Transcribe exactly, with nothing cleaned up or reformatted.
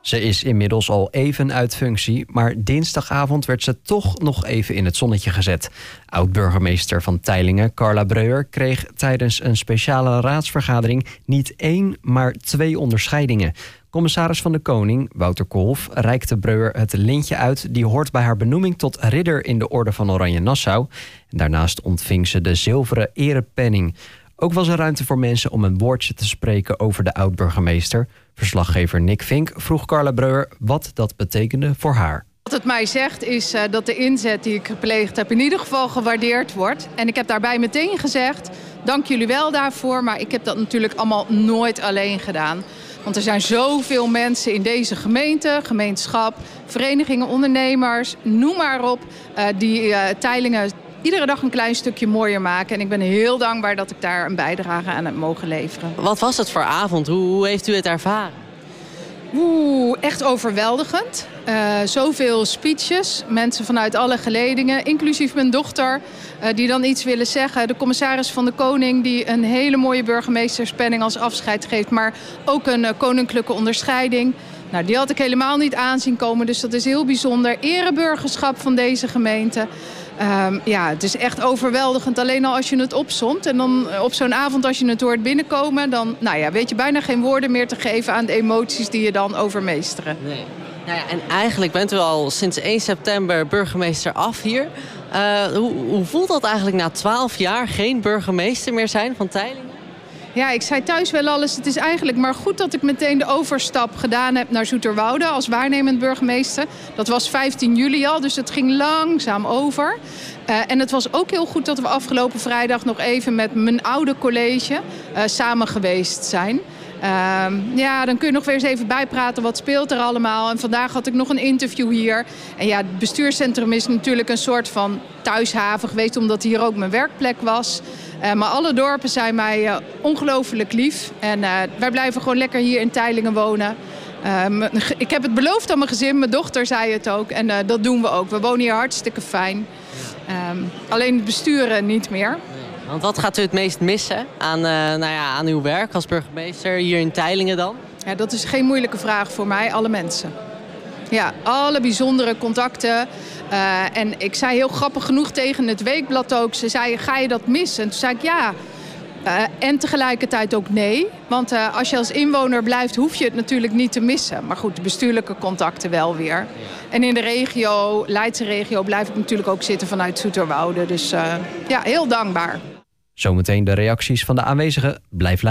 Ze is inmiddels al even uit functie, maar dinsdagavond werd ze toch nog even in het zonnetje gezet. Oud-burgemeester van Teylingen, Carla Breuer, kreeg tijdens een speciale raadsvergadering niet één, maar twee onderscheidingen. Commissaris van de Koning, Wouter Kolff, reikte Breuer het lintje uit die hoort bij haar benoeming tot ridder in de Orde van Oranje Nassau. En daarnaast ontving ze de zilveren erepenning. Ook was er ruimte voor mensen om een woordje te spreken over de oud-burgemeester. Verslaggever Nick Vink vroeg Carla Breuer wat dat betekende voor haar. Wat het mij zegt is uh, dat de inzet die ik gepleegd heb in ieder geval gewaardeerd wordt. En ik heb daarbij meteen gezegd, dank jullie wel daarvoor, maar ik heb dat natuurlijk allemaal nooit alleen gedaan. Want er zijn zoveel mensen in deze gemeente, gemeenschap, verenigingen, ondernemers, noem maar op, uh, die uh, Teylingen iedere dag een klein stukje mooier maken. En ik ben heel dankbaar dat ik daar een bijdrage aan heb mogen leveren. Wat was het voor avond? Hoe, hoe heeft u het ervaren? Oeh, echt overweldigend. Uh, zoveel speeches, mensen vanuit alle geledingen, inclusief mijn dochter, uh, die dan iets willen zeggen. De commissaris van de Koning, die een hele mooie burgemeesterspenning als afscheid geeft, maar ook een uh, koninklijke onderscheiding. Nou, die had ik helemaal niet aanzien komen, dus dat is heel bijzonder. Ereburgerschap van deze gemeente. Um, ja, het is echt overweldigend, alleen al als je het opsomt. En dan op zo'n avond als je het hoort binnenkomen, dan nou ja, weet je bijna geen woorden meer te geven aan de emoties die je dan overmeesteren. Nee. Nou ja, en eigenlijk bent u al sinds één september burgemeester af hier. Uh, hoe, hoe voelt dat eigenlijk na twaalf jaar geen burgemeester meer zijn van Teylingen? Ja, ik zei thuis wel alles. Het is eigenlijk maar goed dat ik meteen de overstap gedaan heb naar Zoeterwoude als waarnemend burgemeester. Dat was vijftien juli al, dus het ging langzaam over. Uh, en het was ook heel goed dat we afgelopen vrijdag nog even met mijn oude college uh, samen geweest zijn. Uh, ja, dan kun je nog weer eens even bijpraten. Wat speelt er allemaal? En vandaag had ik nog een interview hier. En ja, het bestuurscentrum is natuurlijk een soort van thuishaven geweest, omdat hier ook mijn werkplek was. Uh, maar alle dorpen zijn mij uh, ongelooflijk lief. En uh, wij blijven gewoon lekker hier in Teylingen wonen. Uh, ik heb het beloofd aan mijn gezin, mijn dochter zei het ook. En uh, dat doen we ook. We wonen hier hartstikke fijn. Um, alleen het besturen niet meer. Want wat gaat u het meest missen aan, uh, nou ja, aan uw werk als burgemeester hier in Teylingen dan? Ja, dat is geen moeilijke vraag voor mij, alle mensen. Ja, alle bijzondere contacten. Uh, en ik zei heel grappig genoeg tegen het Weekblad ook. Ze zei, ga je dat missen? En toen zei ik ja. Uh, en tegelijkertijd ook nee. Want uh, als je als inwoner blijft, hoef je het natuurlijk niet te missen. Maar goed, de bestuurlijke contacten wel weer. Ja. En in de regio, Leidse regio, blijf ik natuurlijk ook zitten vanuit Zoeterwoude. Dus uh, ja, heel dankbaar. Zometeen de reacties van de aanwezigen. Blijf luisteren.